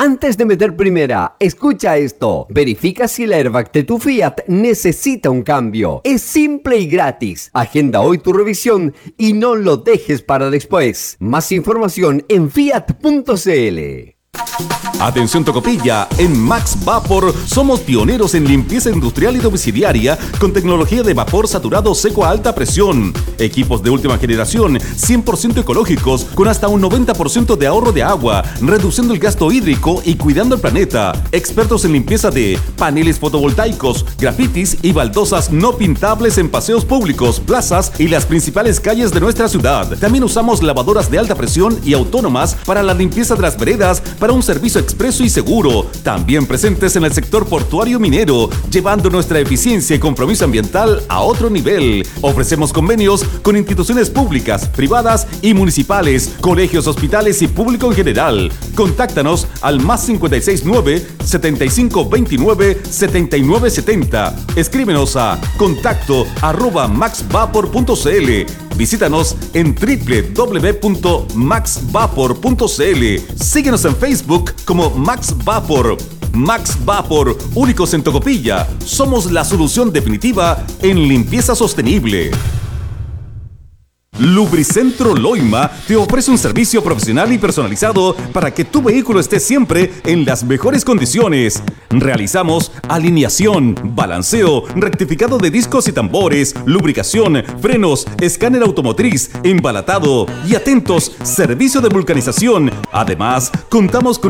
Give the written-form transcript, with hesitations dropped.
Antes de meter primera, escucha esto. Verifica si el airbag de tu Fiat necesita un cambio. Es simple y gratis. Agenda hoy tu revisión y no lo dejes para después. Más información en fiat.cl. Atención Tocopilla, en Max Vapor somos pioneros en limpieza industrial y domiciliaria con tecnología de vapor saturado seco a alta presión. Equipos de última generación, 100% ecológicos, con hasta un 90% de ahorro de agua, reduciendo el gasto hídrico y cuidando el planeta. Expertos en limpieza de paneles fotovoltaicos, grafitis y baldosas no pintables en paseos públicos, plazas y las principales calles de nuestra ciudad. También usamos lavadoras de alta presión y autónomas para la limpieza de las veredas, para un servicio expreso y seguro. También presentes en el sector portuario minero, llevando nuestra eficiencia y compromiso ambiental a otro nivel. Ofrecemos convenios con instituciones públicas, privadas y municipales, colegios, hospitales y público en general. Contáctanos al +569 7529 7970. Escríbenos a contacto@maxvapor.cl. Visítanos en www.maxvapor.cl. Síguenos en Facebook como Max Vapor. Max Vapor, únicos en Tocopilla. Somos la solución definitiva en limpieza sostenible. Lubricentro Loima te ofrece un servicio profesional y personalizado para que tu vehículo esté siempre en las mejores condiciones. Realizamos alineación, balanceo, rectificado de discos y tambores, lubricación, frenos, escáner automotriz, embalatado y atentos, servicio de vulcanización. Además, contamos con